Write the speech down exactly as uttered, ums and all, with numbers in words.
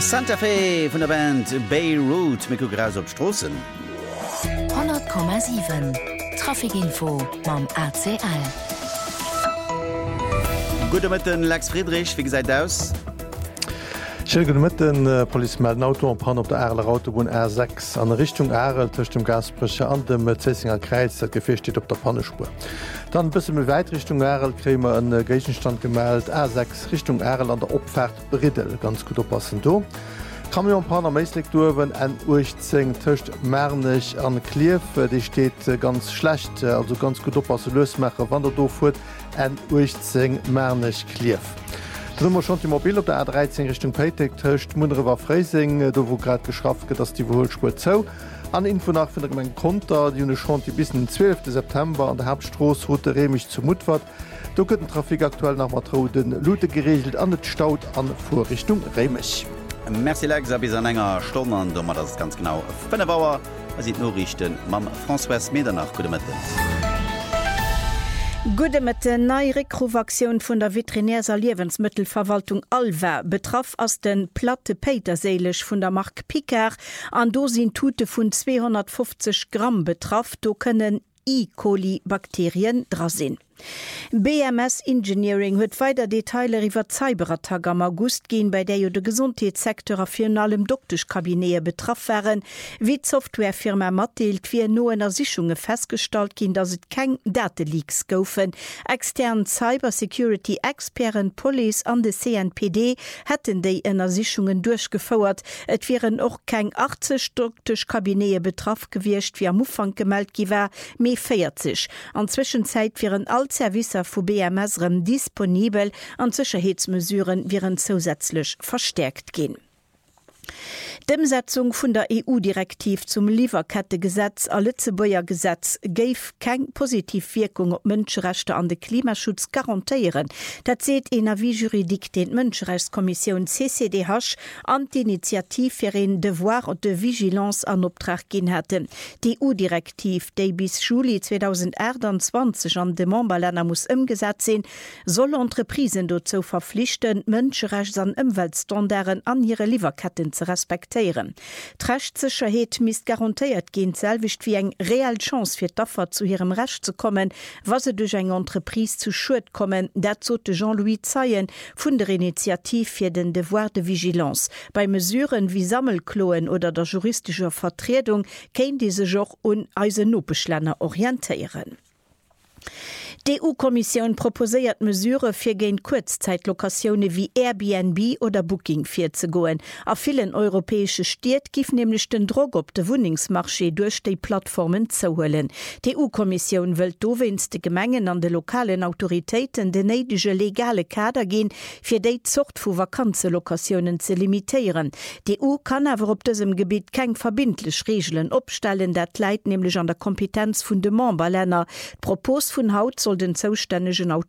Santa Fe von der Band Beirut mit Graus op Strossen. hundert Komma sieben Trafikinfo beim A C L. Guten Morgen, Lex Friedrich, wie gesagt aus? Schönen Morgen, äh, Polizei melden Auto und Pan auf der Erler Autobahn R sechs an Richtung Erl zwischen dem Gasbrecher an dem Zessinger Kreuz. Das Gefähr steht auf der Pannespur. Dann ein bisschen weit Richtung Erl kriegen wir einen Gegenstand gemeldet. R sechs Richtung Erl an der Abfahrt Bridel. Ganz gut aufpassen da. Kamion Panner meistlich durwen en Urchtzing töcht Mernech an Klief, die steht ganz schlecht, also ganz gut op as Lösmecher, wann der do fut en Urchtzing Mernech Klief. Drmmer schon die Mobil op der A dreizehn Richtung Peitek töcht Mundere war Freising, do wo grad geschafft get, dats die Wohlspur zou. An Info nach vun der Konter, die hun schon die bis den zwölften September an der Hauptstroßroute Remich zu Mutwart. Do gëtt den Trafik aktuell nach Matroden Lute geregelt an net Staut an Vorrichtung Remich. Merci Lex, bis an enger Stunde an dummer das ganz genau fünf Bauer sieht nur richten Mam François Medernach. Gute Mitte. Gude mit der neue Rekruvaktion von der Veterinärser Lebensmittelverwaltung Alva betraf aus den Platte Peterseelisch von der Mark Picard an Dosin Tute von zweihundertfünfzig Gramm betraf, do können E. coli-Bakterien drasinn. B M S Engineering huet weiter Detailer iwwer Cybertag am August gehen, bei der jo de Gesundheitssektor a finalem Doktorkabinee betraff wären, wie d Softwarefirma matteelt wie no ennner Sichunge festgestalt gin, dass et keng Dataleaks goufen. Extern Cybersecurity Experten Police an de C N P D hätten déi ennner Sichungen durchgefauert. Et wären och keng achtzig Doktorkabinee betraff gewircht, wie am Ufang gemeldt giwer, méi vierzig. An Zwischenzeit wären all Servicer vu B M S rem disponibel an Sicherheitsmesuren wären zusätzlich verstärkt gehen. Demsetzung vun der E U-Direktiv zum Lieferkettegesetz a Lützebauer Gesetz geif keng Positivwirkung op Mënscherechte an de Klimaschutz garantiieren. Dat seet en wie Juridik den Mënscherechtskommission C C D H an d'Initiativ fir en Devoir und de Vigilance an Optrag gin hätten. Die E U-Direktiv, déi bis Juli zweitausendeinundzwanzig an de Memberländer muss ëmgesetzt sinn, soll Entreprisen dozo verpflichten, Mënscherechts an Umweltstandarden an ihre Lieferketten zu respektieren. D'Rechtssicherheet mis garantiiert gehen selwicht wie eng real Chance fir d'Offer zu ihrem Recht zu kommen, was se durch eng Entreprise zu Schuld kommen, dat zote Jean-Louis Zeien vun der Initiativ fir den Devoir de Vigilance. Bei Mesuren wie Sammelkloen oder der juristischer Vertretung kein diese Joch un Eisenopbeschlenner orientieren. Die E U-Kommission proposiert Mesure fir géint Kurzzeitlokationen wie Airbnb oder Booking fir ze goen. A vielen europäesche Stiet gif nämlich den Drog op de Wohnungsmarché durch die Plattformen zu holen. Die E U-Kommission will dowinst de Gemengen an de lokalen Autoritäten de neidische legale Kader gehen, fir déi Zucht vu Vakanzelokationen zu limitieren. Die E U kann aber op diesem Gebiet kein verbindlich Regeln opstellen, dat leit nämlich an der Kompetenz vun de Memberländer. Propos vun Haut soll den zuständigen